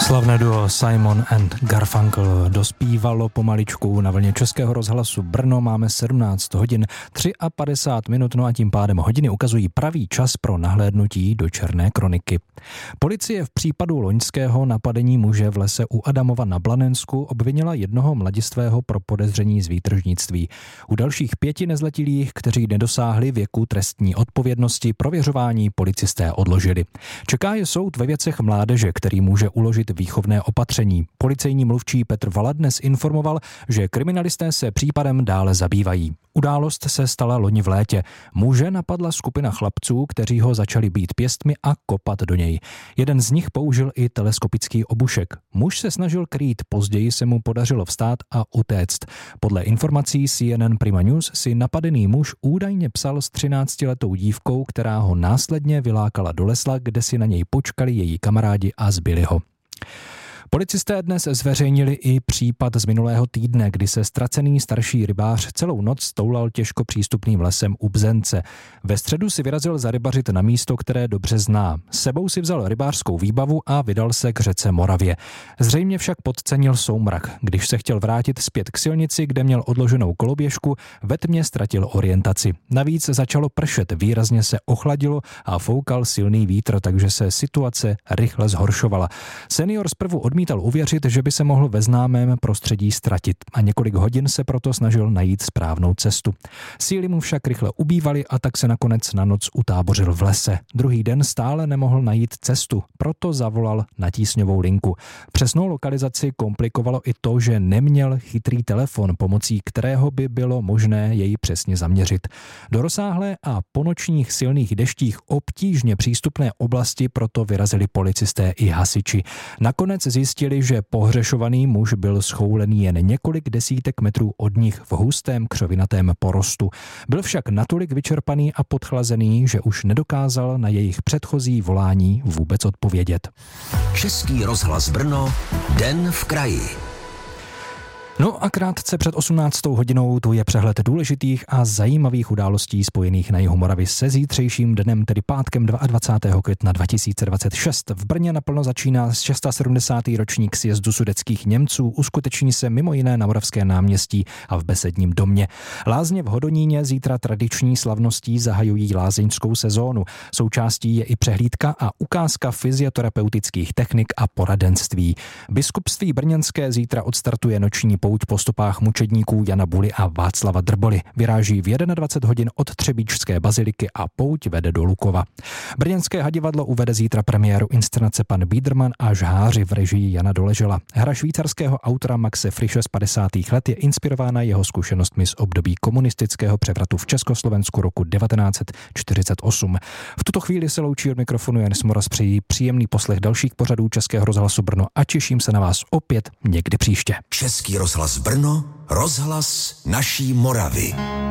Slavné duo Simon and Garfunkel dospívalo pomaličku na vlně Českého rozhlasu Brno. Máme 17 hodin 53 minut, no a tím pádem hodiny ukazují pravý čas pro nahlédnutí do černé kroniky. Policie v případu loňského napadení muže v lese u Adamova na Blanensku obvinila jednoho mladistvého pro podezření z výtržnictví. U dalších 5 nezletilých, kteří nedosáhli věku trestní odpovědnosti, prověřování policisté odložili. Čeká je soud ve věcech mládeže, který může uložit výchovné opatření. Policejní mluvčí Petr Vala dnes informoval, že kriminalisté se případem dále zabývají. Událost se stala loni v létě. Muže napadla skupina chlapců, kteří ho začali bít pěstmi a kopat do něj. Jeden z nich použil i teleskopický obušek. Muž se snažil krýt, později se mu podařilo vstát a utéct. Podle informací CNN Prima News si napadený muž údajně psal s 13letou dívkou, která ho následně vylákala do lesa, kde si na něj počkali její kamarádi a zbili ho. Policisté dnes zveřejnili i případ z minulého týdne, kdy se ztracený starší rybář celou noc toulal těžko přístupným lesem u Bzence. Ve středu si vyrazil zarybařit na místo, které dobře zná. S sebou si vzal rybářskou výbavu a vydal se k řece Moravě. Zřejmě však podcenil soumrak. Když se chtěl vrátit zpět k silnici, kde měl odloženou koloběžku, ve tmě ztratil orientaci. Navíc začalo pršet, výrazně se ochladilo a foukal silný vítr, takže se situace rychle zhoršovala. Senior zprvu odmítal uvěřit, že by se mohl ve známém prostředí ztratit a několik hodin se proto snažil najít správnou cestu. Síly mu však rychle ubývaly a tak se nakonec na noc utábořil v lese. Druhý den stále nemohl najít cestu, proto zavolal na tísňovou linku. Přesnou lokalizaci komplikovalo i to, že neměl chytrý telefon, pomocí kterého by bylo možné jej přesně zaměřit. Do rozsáhlé a po nočních silných deštích obtížně přístupné oblasti proto vyrazili policisté i hasiči. Nakonec zjistili, že pohřešovaný muž byl schoulený jen několik desítek metrů od nich v hustém křovinatém porostu. Byl však natolik vyčerpaný a podchlazený, že už nedokázal na jejich předchozí volání vůbec odpovědět. Český rozhlas Brno, den v kraji. No a krátce před 18. hodinou tu je přehled důležitých a zajímavých událostí spojených na jihu Moravy se zítřejším dnem, tedy pátkem 22. května 2026. V Brně naplno začíná 76. ročník sjezdu sudetských Němců, uskuteční se mimo jiné na Moravském náměstí a v Besedním domě. Lázně v Hodoníně zítra tradiční slavností zahajují lázeňskou sezónu. Součástí je i přehlídka a ukázka fyzioterapeutických technik a poradenství. Biskupství brněnské zítra odstartuje noční pouť po stopách mučedníků Jana Buly a Václava Drboly. Vyráží v 21 hodin od Třebíčské baziliky a pouť vede do Lukova. Brněnské hadivadlo uvede zítra premiéru inscenace Pan Biederman a Žháři v režii Jana Doležela. Hra švýcarského autora Maxe Frische z 50. let je inspirována jeho zkušenostmi z období komunistického převratu v Československu roku 1948. V tuto chvíli se loučí od mikrofonu Jan Smoras, přejí příjemný poslech dalších pořadů Českého rozhlasu Brno a těším se na vás opět někdy příště. Český rozhlas Brno, rozhlas naší Moravy.